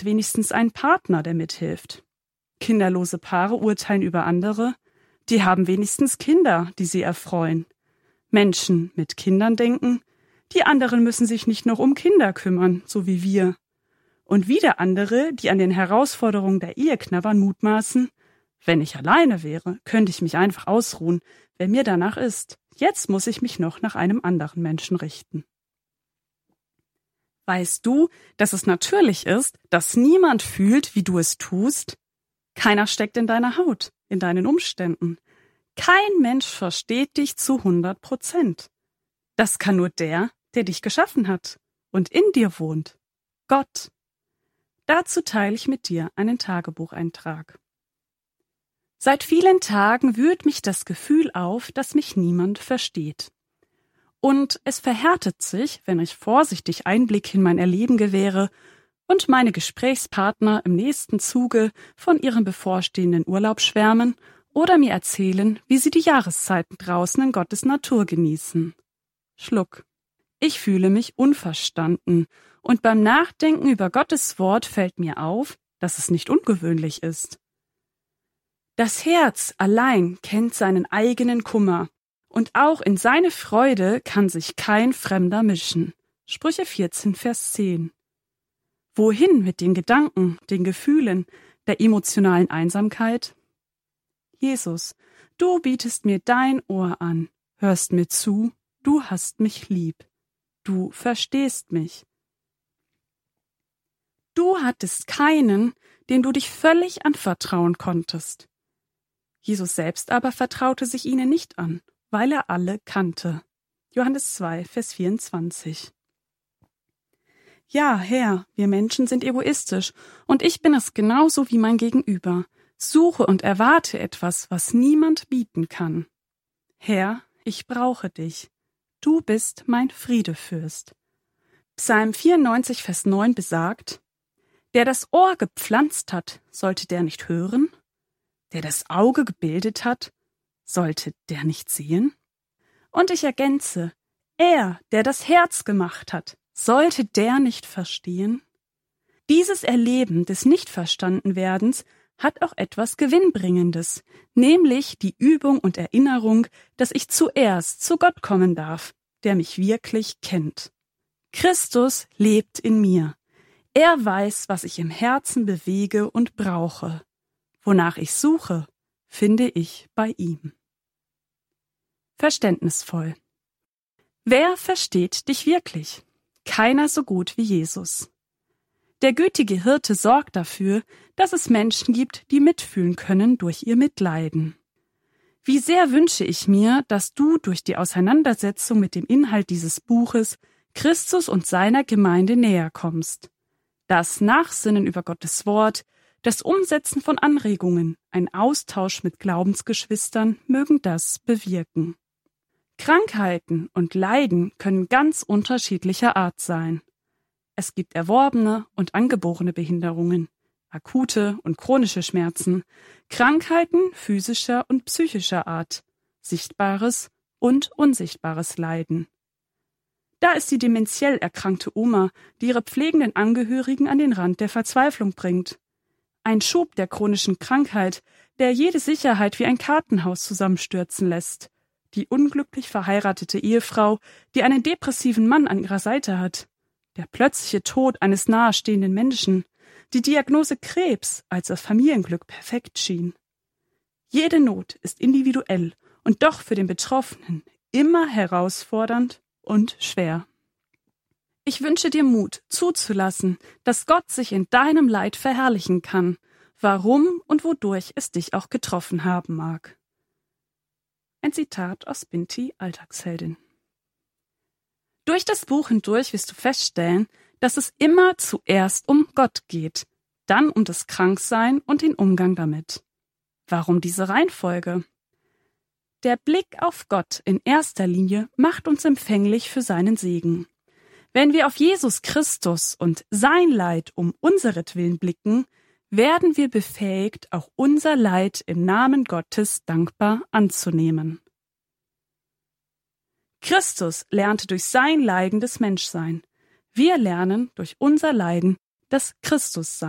hat wenigstens einen Partner, der mithilft. Kinderlose Paare urteilen über andere, die haben wenigstens Kinder, die sie erfreuen. Menschen mit Kindern denken, die anderen müssen sich nicht noch um Kinder kümmern, so wie wir. Und wieder andere, die an den Herausforderungen der Ehe knabbern, mutmaßen, wenn ich alleine wäre, könnte ich mich einfach ausruhen, wenn mir danach ist. Jetzt muss ich mich noch nach einem anderen Menschen richten. Weißt du, dass es natürlich ist, dass niemand fühlt, wie du es tust? Keiner steckt in deiner Haut, in deinen Umständen. Kein Mensch versteht dich zu 100%. Das kann nur der dich geschaffen hat und in dir wohnt. Gott. Dazu teile ich mit dir einen Tagebucheintrag. Seit vielen Tagen wühlt mich das Gefühl auf, dass mich niemand versteht. Und es verhärtet sich, wenn ich vorsichtig Einblick in mein Erleben gewähre und meine Gesprächspartner im nächsten Zuge von ihrem bevorstehenden Urlaub schwärmen oder mir erzählen, wie sie die Jahreszeiten draußen in Gottes Natur genießen. Schluck. Ich fühle mich unverstanden und beim Nachdenken über Gottes Wort fällt mir auf, dass es nicht ungewöhnlich ist. Das Herz allein kennt seinen eigenen Kummer und auch in seine Freude kann sich kein Fremder mischen. Sprüche 14, Vers 10. Wohin mit den Gedanken, den Gefühlen, der emotionalen Einsamkeit? Jesus, du bietest mir dein Ohr an, hörst mir zu, du hast mich lieb. Du verstehst mich. Du hattest keinen, dem du dich völlig anvertrauen konntest. Jesus selbst aber vertraute sich ihnen nicht an, weil er alle kannte. Johannes 2, Vers 24. Ja, Herr, wir Menschen sind egoistisch und ich bin es genauso wie mein Gegenüber. Suche und erwarte etwas, was niemand bieten kann. Herr, ich brauche dich. Du bist mein Friedefürst. Psalm 94, Vers 9 besagt, der das Ohr gepflanzt hat, sollte der nicht hören? Der das Auge gebildet hat, sollte der nicht sehen? Und ich ergänze, er, der das Herz gemacht hat, sollte der nicht verstehen? Dieses Erleben des Nichtverstandenwerdens hat auch etwas Gewinnbringendes, nämlich die Übung und Erinnerung, dass ich zuerst zu Gott kommen darf, der mich wirklich kennt. Christus lebt in mir. Er weiß, was ich im Herzen bewege und brauche. Wonach ich suche, finde ich bei ihm. Verständnisvoll. Wer versteht dich wirklich? Keiner so gut wie Jesus. Der gütige Hirte sorgt dafür, dass es Menschen gibt, die mitfühlen können durch ihr Mitleiden. Wie sehr wünsche ich mir, dass du durch die Auseinandersetzung mit dem Inhalt dieses Buches Christus und seiner Gemeinde näher kommst. Das Nachsinnen über Gottes Wort, das Umsetzen von Anregungen, ein Austausch mit Glaubensgeschwistern mögen das bewirken. Krankheiten und Leiden können ganz unterschiedlicher Art sein. Es gibt erworbene und angeborene Behinderungen, akute und chronische Schmerzen, Krankheiten physischer und psychischer Art, sichtbares und unsichtbares Leiden. Da ist die dementiell erkrankte Oma, die ihre pflegenden Angehörigen an den Rand der Verzweiflung bringt. Ein Schub der chronischen Krankheit, der jede Sicherheit wie ein Kartenhaus zusammenstürzen lässt. Die unglücklich verheiratete Ehefrau, die einen depressiven Mann an ihrer Seite hat. Der plötzliche Tod eines nahestehenden Menschen. Die Diagnose Krebs, als das Familienglück perfekt schien. Jede Not ist individuell und doch für den Betroffenen immer herausfordernd und schwer. Ich wünsche dir Mut, zuzulassen, dass Gott sich in deinem Leid verherrlichen kann, warum und wodurch es dich auch getroffen haben mag. Ein Zitat aus Binti, Alltagsheldin. Durch das Buch hindurch wirst du feststellen, dass es immer zuerst um Gott geht, dann um das Kranksein und den Umgang damit. Warum diese Reihenfolge? Der Blick auf Gott in erster Linie macht uns empfänglich für seinen Segen. Wenn wir auf Jesus Christus und sein Leid um unseretwillen blicken, werden wir befähigt, auch unser Leid im Namen Gottes dankbar anzunehmen. Christus lernte durch sein Leiden das Menschsein. Wir lernen durch unser Leiden das Christussein.